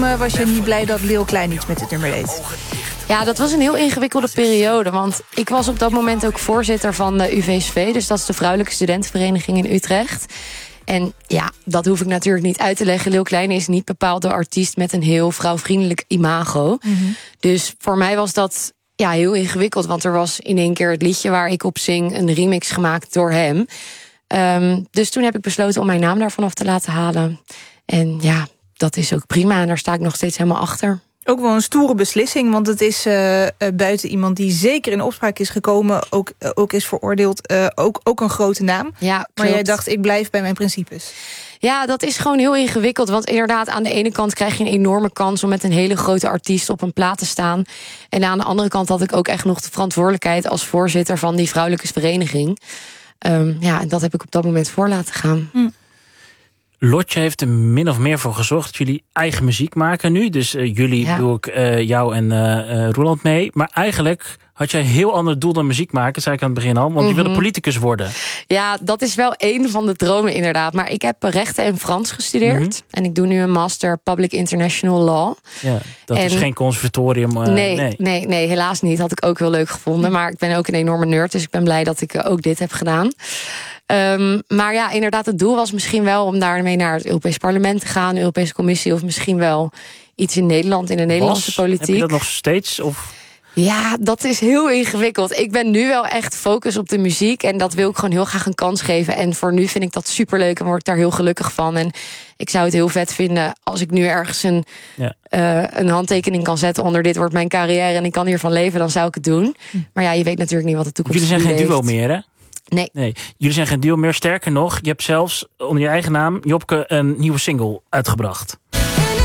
Was je niet blij dat Leeuw Klein iets met het nummer deed? Ja, dat was een heel ingewikkelde periode. Want ik was op dat moment ook voorzitter van de UVSV. Dus dat is de Vrouwelijke Studentenvereniging in Utrecht. En ja, dat hoef ik natuurlijk niet uit te leggen. Leeuw Kleine is niet bepaald de artiest met een heel vrouwvriendelijk imago. Mm-hmm. Dus voor mij was dat heel ingewikkeld. Want er was in één keer het liedje waar ik op zing een remix gemaakt door hem. Dus toen heb ik besloten om mijn naam daarvan af te laten halen. En ja, dat is ook prima. En daar sta ik nog steeds helemaal achter. Ook wel een stoere beslissing, want het is buiten iemand die zeker in opspraak is gekomen, ook is veroordeeld, ook een grote naam. Ja, klopt. Maar jij dacht, ik blijf bij mijn principes. Ja, dat is gewoon heel ingewikkeld. Want inderdaad, aan de ene kant krijg je een enorme kans om met een hele grote artiest op een plaat te staan. En aan de andere kant had ik ook echt nog de verantwoordelijkheid als voorzitter van die vrouwelijke vereniging. En dat heb ik op dat moment voor laten gaan. Lotje heeft er min of meer voor gezorgd dat jullie eigen muziek maken nu. Dus doe ik jou en Roland mee. Maar eigenlijk had jij een heel ander doel dan muziek maken, zei ik aan het begin al. Want je wilde politicus worden. Ja, dat is wel één van de dromen inderdaad. Maar ik heb rechten en Frans gestudeerd. Mm-hmm. En ik doe nu een master Public International Law. Ja, dat is geen conservatorium. Nee, helaas niet. Had ik ook heel leuk gevonden. Maar ik ben ook een enorme nerd. Dus ik ben blij dat ik ook dit heb gedaan. Maar ja, inderdaad, het doel was misschien wel om daarmee naar het Europees Parlement te gaan, de Europese Commissie, of misschien wel iets in Nederland, in de Nederlandse politiek. Heb je dat nog steeds? Of? Ja, dat is heel ingewikkeld. Ik ben nu wel echt focus op de muziek en dat wil ik gewoon heel graag een kans geven. En voor nu vind ik dat superleuk en word ik daar heel gelukkig van. En ik zou het heel vet vinden als ik nu ergens een handtekening kan zetten onder dit wordt mijn carrière en ik kan hiervan leven, dan zou ik het doen. Maar ja, je weet natuurlijk niet wat de toekomst heeft. Jullie zijn geen duo meer, hè? Nee. Jullie zijn geen duo meer. Sterker nog, je hebt zelfs onder je eigen naam, Jopke, een nieuwe single uitgebracht.